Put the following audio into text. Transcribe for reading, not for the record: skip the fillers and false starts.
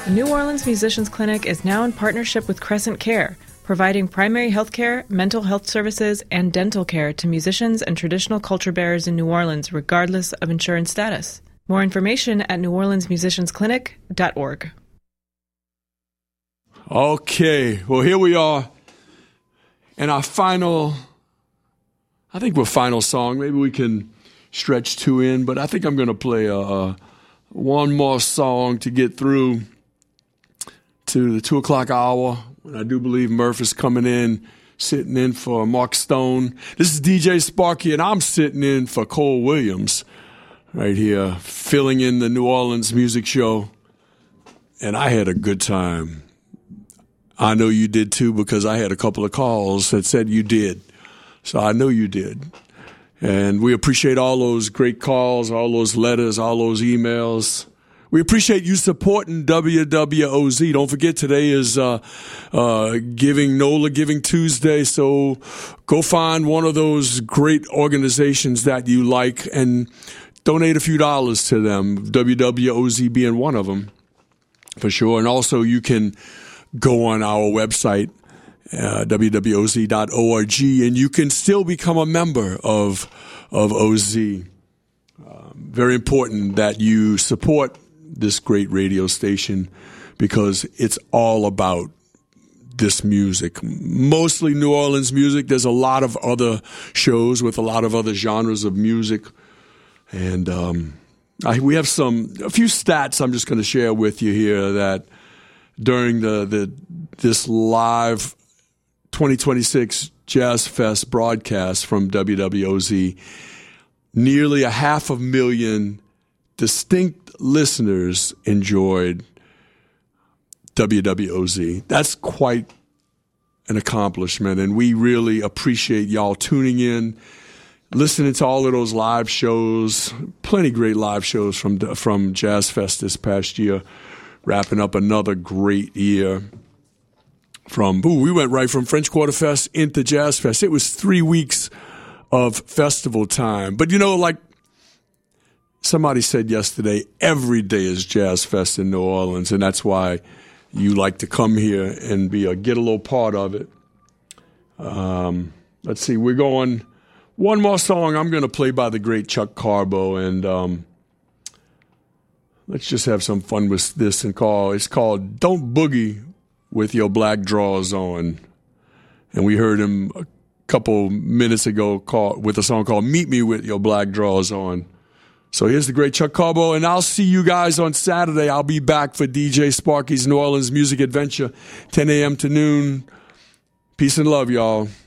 The New Orleans Musicians Clinic is now in partnership with Crescent Care, providing primary health care, mental health services, and dental care to musicians and traditional culture bearers in New Orleans, regardless of insurance status. More information at neworleansmusiciansclinic.org. Okay, well, here we are in our final song. Maybe we can stretch two in, but I think I'm going to play one more song to get through to the 2 o'clock hour. And I do believe Murph is coming in, sitting in for Mark Stone. This is DJ Sparky, and I'm sitting in for Cole Williams right here, filling in the New Orleans Music Show. And I had a good time. I know you did too, because I had a couple of calls that said you did. So I know you did. And we appreciate all those great calls, all those letters, all those emails. We appreciate you supporting WWOZ. Don't forget, today is NOLA Giving Tuesday, so go find one of those great organizations that you like and donate a few dollars to them, WWOZ being one of them, for sure. And also you can go on our website, wwoz.org, and you can still become a member of OZ. Very important that you support this great radio station, because it's all about this music, mostly New Orleans music. There's a lot of other shows with a lot of other genres of music, and we have a few stats I'm just going to share with you here, that during this live 2026 Jazz Fest broadcast from WWOZ, nearly 500,000 distinct listeners enjoyed WWOZ. That's quite an accomplishment, and we really appreciate y'all tuning in, listening to all of those live shows. Plenty great live shows from Jazz Fest this past year, wrapping up another great year. We went right from French Quarter Fest into Jazz Fest. It was 3 weeks of festival time. But like somebody said yesterday, every day is Jazz Fest in New Orleans, and that's why you like to come here and get a little part of it. Let's see, we're going one more song I'm going to play by the great Chuck Carbo, and let's just have some fun with this. It's called "Don't Boogie with Your Black Drawers On," and we heard him a couple minutes ago with a song called "Meet Me with Your Black Drawers On." So here's the great Chuck Carbo, and I'll see you guys on Saturday. I'll be back for DJ Sparky's New Orleans Music Adventure, 10 a.m. to noon. Peace and love, y'all.